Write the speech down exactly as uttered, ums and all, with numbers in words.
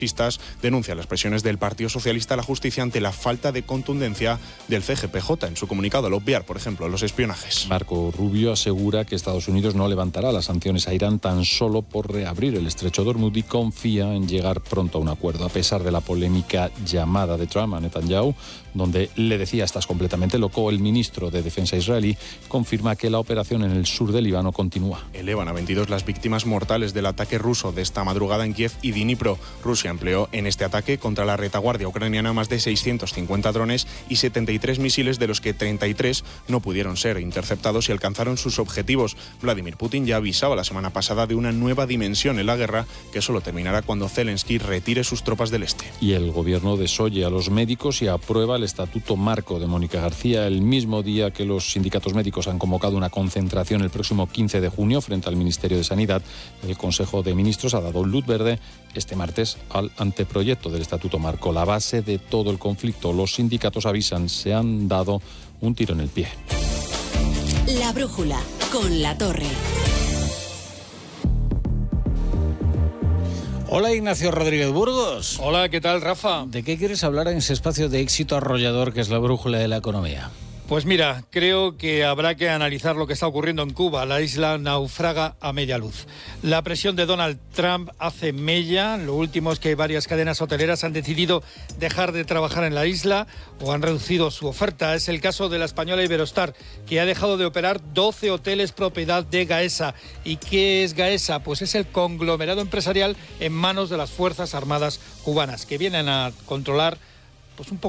denuncia las presiones del Partido Socialista a la justicia ante la falta de contundencia del C G P J en su comunicado al obviar, por ejemplo, los espionajes. Marco Rubio asegura que Estados Unidos no levantará las sanciones a Irán tan solo por reabrir el estrecho de Hormuz y confía en llegar pronto a un acuerdo, a pesar de la polémica llamada de Trump a Netanyahu, donde le decía estás completamente loco. El ministro de Defensa israelí confirma que la operación en el sur del Líbano continúa. Elevan a veintidós las víctimas mortales del ataque ruso de esta madrugada en Kiev y Dnipro. Rusia empleó en este ataque contra la retaguardia ucraniana más de seiscientos cincuenta drones y setenta y tres misiles, de los que treinta y tres no pudieron ser interceptados y alcanzaron sus objetivos. Vladimir Putin ya avisaba la semana pasada de una nueva dimensión en la guerra que solo terminará cuando Zelensky retire sus tropas del este. Y el gobierno desoye a los médicos y aprueba el estatuto marco de Mónica García el mismo día que los sindicatos médicos han convocado una concentración el próximo quince de junio frente al Ministerio de Sanidad. El Consejo de Ministros ha dado luz verde este martes al anteproyecto del Estatuto Marco, la base de todo el conflicto. Los sindicatos avisan, se han dado un tiro en el pie. La brújula con La Torre. Hola, Ignacio Rodríguez Burgos. Hola, ¿qué tal, Rafa? ¿De qué quieres hablar en ese espacio de éxito arrollador que es la brújula de la economía? Pues mira, creo que habrá que analizar lo que está ocurriendo en Cuba. La isla naufraga a media luz. La presión de Donald Trump hace mella. Lo último es que varias cadenas hoteleras han decidido dejar de trabajar en la isla o han reducido su oferta. Es el caso de la española Iberostar, que ha dejado de operar doce hoteles propiedad de Gaesa. ¿Y qué es Gaesa? Pues es el conglomerado empresarial en manos de las Fuerzas Armadas cubanas, que vienen a controlar pues un poco